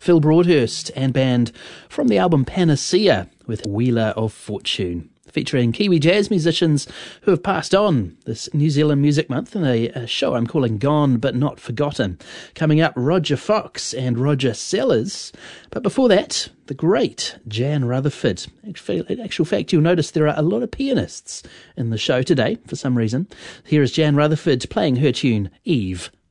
Phil Broadhurst and band from the album Panacea with Wheeler of Fortune, featuring Kiwi jazz musicians who have passed on this New Zealand Music Month in a show I'm calling Gone But Not Forgotten. Coming up, Roger Fox and Roger Sellers. But before that, the great Jan Rutherford. In actual fact, you'll notice there are a lot of pianists in the show today for some reason. Here is Jan Rutherford playing her tune, Eve.